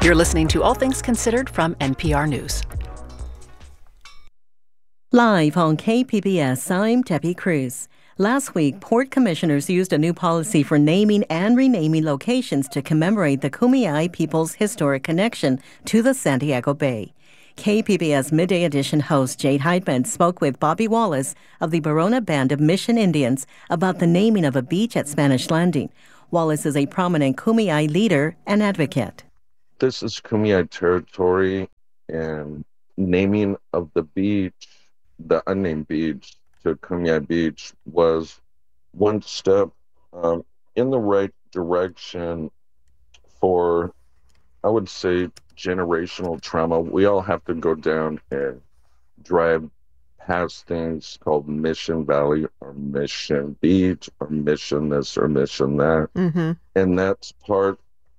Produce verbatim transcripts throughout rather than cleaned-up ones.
You're listening to All Things Considered from N P R News. Live on K P B S, I'm Debbie Cruz. Last week, port commissioners used a new policy for naming and renaming locations to commemorate the Kumeyaay people's historic connection to the San Diego Bay. K P B S Midday Edition host Jade Heidman spoke with Bobby Wallace of the Barona Band of Mission Indians about the naming of a beach at Spanish Landing. Wallace is a prominent Kumeyaay leader and advocate. This is Kumeyaay territory, and naming of the beach, the unnamed beach, to Kumeyaay Beach was one step um, in the right direction for, I would say, generational trauma. We all have to go down and drive past things called Mission Valley or Mission Beach or Mission this or Mission that. Mm-hmm. And that's part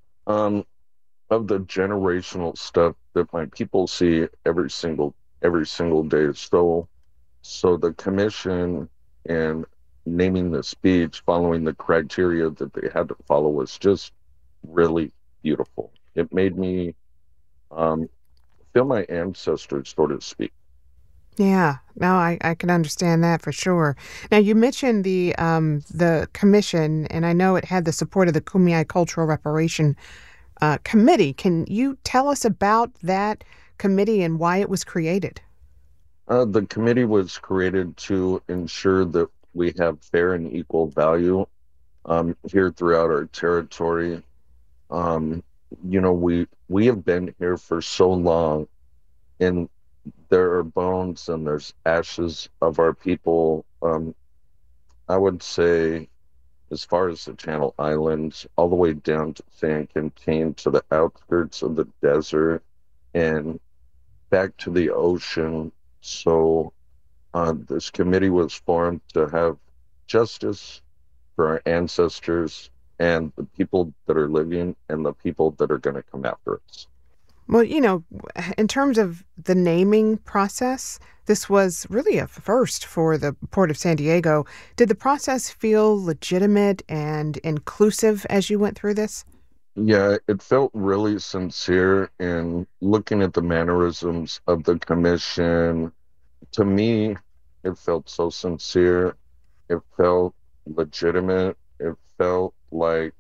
um, of the generational stuff that my people see every single every single day. So So the commission and naming this beach, following the criteria that they had to follow, was just really beautiful. It made me um, feel my ancestors, so to speak. Yeah, no, I, I can understand that for sure. Now, you mentioned the um, the commission, and I know it had the support of the Kumeyaay Cultural Reparation uh, Committee. Can you tell us about that committee and why it was created? Uh, the committee was created to ensure that we have fair and equal value um, here throughout our territory. Um, you know, we we have been here for so long, and there are bones and there's ashes of our people. Um, I would say, as far as the Channel Islands, all the way down to San Quintin, to the outskirts of the desert, and back to the ocean. So uh, this committee was formed to have justice for our ancestors and the people that are living and the people that are going to come after us. Well, you know, in terms of the naming process, this was really a first for the Port of San Diego. Did the process feel legitimate and inclusive as you went through this? Yeah, it felt really sincere, in looking at the mannerisms of the commission. To me, it felt so sincere. It felt legitimate. It felt like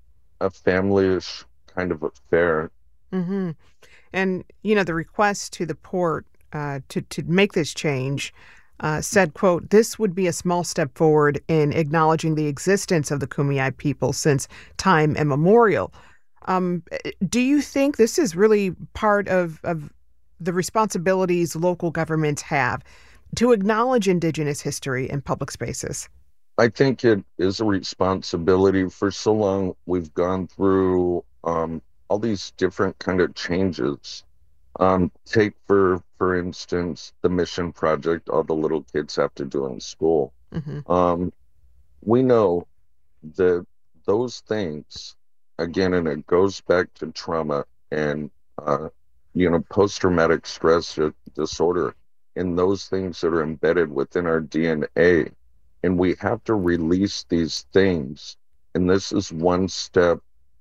a family-ish kind of affair. Mm-hmm. And, you know, the request to the port uh, to, to make this change uh, said, quote, "This would be a small step forward in acknowledging the existence of the Kumeyaay people since time immemorial." Um, do you think this is really part of, of the responsibilities local governments have to acknowledge Indigenous history in public spaces? I think it is a responsibility. For so long, we've gone through um, all these different kind of changes. Um, take, for for instance, the Mission Project, all the little kids have to do in school. Mm-hmm. Um, we know that those things, again, and it goes back to trauma and, uh, you know, post-traumatic stress disorder, and those things that are embedded within our D N A. And we have to release these things. And this is one step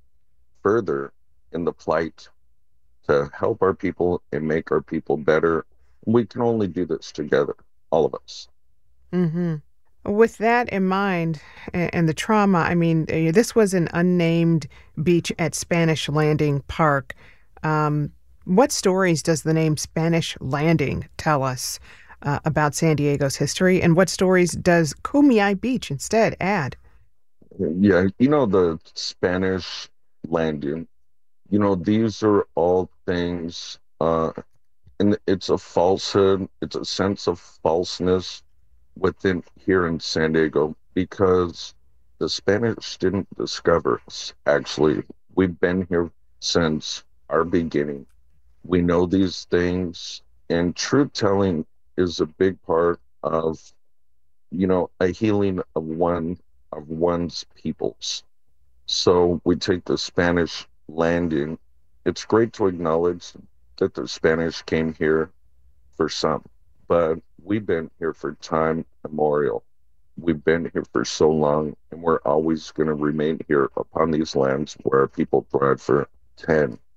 further in the plight to help our people and make our people better. We can only do this together, all of us. Mm-hmm. With that in mind and the trauma, I mean, this was an unnamed beach at Spanish Landing Park. Um, what stories does the name Spanish Landing tell us uh, about San Diego's history? And what stories does Kumeyaay Beach instead add? Yeah, you know, the Spanish Landing, you know, these are all things, uh, and it's a falsehood. It's a sense of falseness within here in San Diego, because the Spanish didn't discover us. Actually, we've been here since our beginning. We know these things, and truth telling is a big part of, you know, a healing of one of one's peoples. So we take the Spanish Landing. It's great to acknowledge that the Spanish came here for some, but we've been here for time immemorial. We've been here for so long, and we're always going to remain here upon these lands where our people thrived for ten,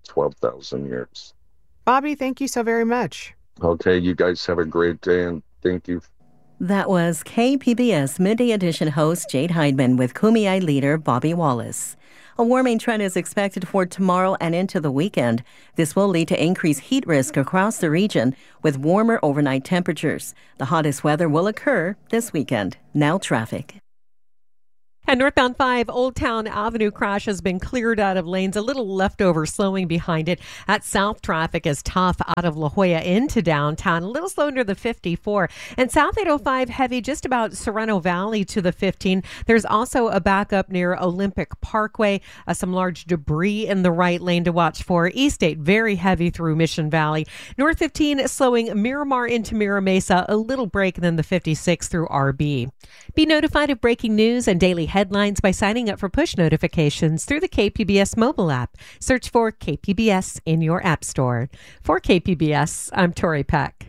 twelve thousand years. Bobby, thank you so very much. Okay, you guys have a great day, and thank you. That was K P B S Midday Edition host Jade Heidman with Kumeyaay leader Bobby Wallace. A warming trend is expected for tomorrow and into the weekend. This will lead to increased heat risk across the region with warmer overnight temperatures. The hottest weather will occur this weekend. Now traffic. And northbound five Old Town Avenue crash has been cleared out of lanes. A little leftover slowing behind it. At south, traffic is tough out of La Jolla into downtown. A little slow near the fifty-four. And South eight oh five heavy just about Sereno Valley to the fifteen. There's also a backup near Olympic Parkway. Uh, some large debris in the right lane to watch for. East eight very heavy through Mission Valley. North fifteen slowing Miramar into Mira Mesa. A little break, and then the fifty-six through R B. Be notified of breaking news and daily headlines by signing up for push notifications through the K P B S mobile app. Search for K P B S in your app store. For K P B S, I'm Tori Peck.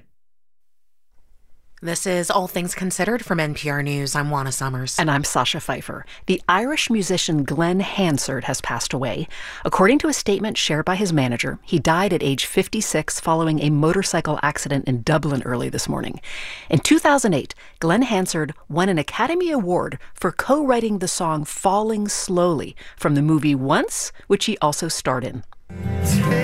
This is All Things Considered from N P R News. I'm Juana Summers. And I'm Sasha Pfeiffer. The Irish musician Glenn Hansard has passed away. According to a statement shared by his manager, he died at age fifty-six following a motorcycle accident in Dublin early this morning. In two thousand eight, Glenn Hansard won an Academy Award for co-writing the song Falling Slowly from the movie Once, which he also starred in.